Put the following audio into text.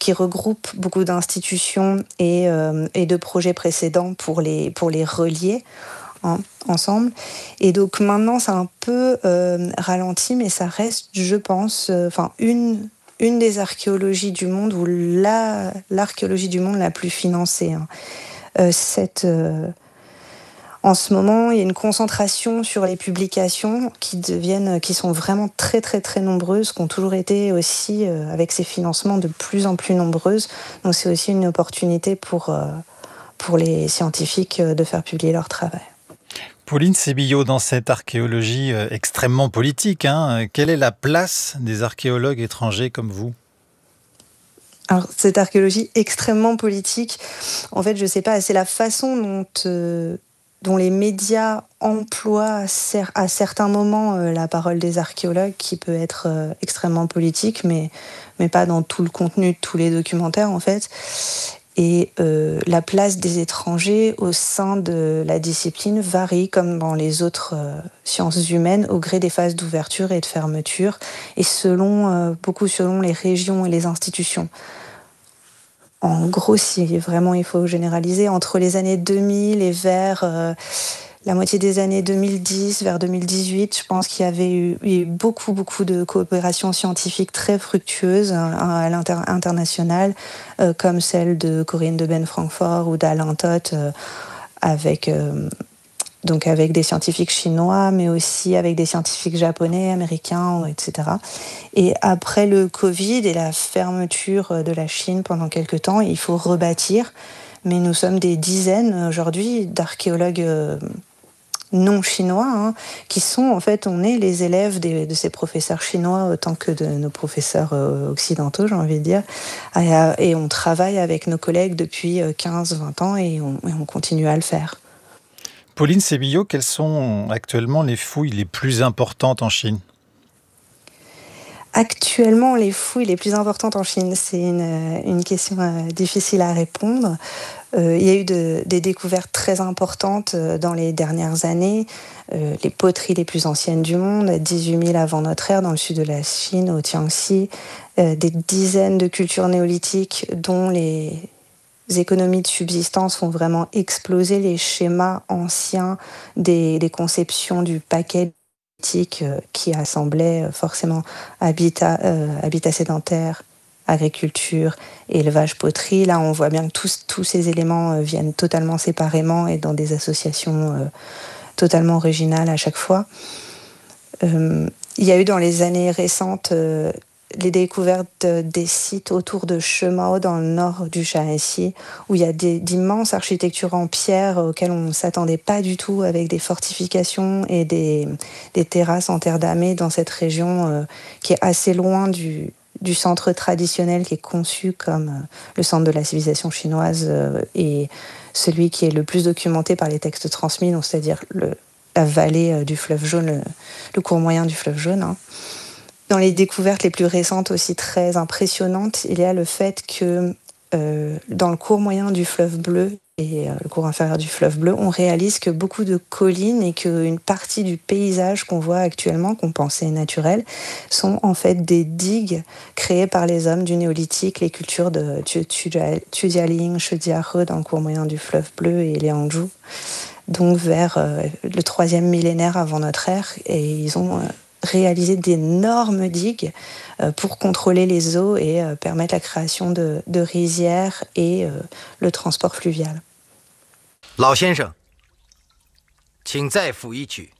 qui regroupe beaucoup d'institutions et de projets précédents pour les relier ensemble. Et donc maintenant, c'est un peu ralenti, mais ça reste, je pense, une des archéologies du monde, ou l'archéologie du monde la plus financée. En ce moment, il y a une concentration sur les publications qui sont vraiment très très très nombreuses, qui ont toujours été aussi, avec ces financements, de plus en plus nombreuses. Donc c'est aussi une opportunité pour les scientifiques de faire publier leur travail. Pauline Sébillo, dans cette archéologie extrêmement politique, quelle est la place des archéologues étrangers comme vous ? Alors, cette archéologie extrêmement politique, en fait, je sais pas, c'est la façon dont les médias emploient à certains moments la parole des archéologues, qui peut être extrêmement politique, mais pas dans tout le contenu de tous les documentaires, en fait. Et la place des étrangers au sein de la discipline varie, comme dans les autres sciences humaines, au gré des phases d'ouverture et de fermeture, et beaucoup selon les régions et les institutions. En gros, si vraiment il faut généraliser, entre les années 2000 et vers la moitié des années 2010, vers 2018, je pense qu'il y avait eu beaucoup de coopérations scientifiques très fructueuses à l'international, comme celle de Corinne de Ben-Francfort ou d'Alain Toth, avec des scientifiques chinois, mais aussi avec des scientifiques japonais, américains, etc. Et après le Covid et la fermeture de la Chine pendant quelques temps, il faut rebâtir. Mais nous sommes des dizaines aujourd'hui d'archéologues non chinois, qui sont, en fait, on est les élèves de ces professeurs chinois autant que de nos professeurs occidentaux, j'ai envie de dire. Et on travaille avec nos collègues depuis 15-20 ans et on continue à le faire. Pauline Sébillo, quelles sont actuellement les fouilles les plus importantes en Chine ? Actuellement, les fouilles les plus importantes en Chine, c'est une question difficile à répondre. Il y a eu des découvertes très importantes dans les dernières années. Les poteries les plus anciennes du monde, 18 000 avant notre ère, dans le sud de la Chine, au Jiangxi. Des dizaines de cultures néolithiques dont les économies de subsistance font vraiment exploser les schémas anciens des conceptions du paquet qui assemblait forcément habitat sédentaire, agriculture, élevage, poterie. Là, on voit bien que tous ces éléments viennent totalement séparément et dans des associations totalement originales à chaque fois. Il y a eu dans les années récentes les découvertes des sites autour de Shemao, dans le nord du Shaanxi, où il y a d'immenses architectures en pierre auxquelles on ne s'attendait pas du tout, avec des fortifications et des terrasses en terre damée dans cette région qui est assez loin du centre traditionnel, qui est conçu comme le centre de la civilisation chinoise et celui qui est le plus documenté par les textes transmis, donc c'est-à-dire la vallée du fleuve jaune, le cours moyen du fleuve jaune. Dans les découvertes les plus récentes, aussi très impressionnantes, il y a le fait que dans le cours moyen du fleuve bleu et le cours inférieur du fleuve bleu, on réalise que beaucoup de collines et qu'une partie du paysage qu'on voit actuellement, qu'on pensait naturel, sont en fait des digues créées par les hommes du néolithique, les cultures de Tujialing, Shediahe dans le cours moyen du fleuve bleu et Liangzhu, donc vers le 3e millénaire avant notre ère, et ils ont réaliser d'énormes digues pour contrôler les eaux et permettre la création de rizières et le transport fluvial. 老先生，请再抚一曲。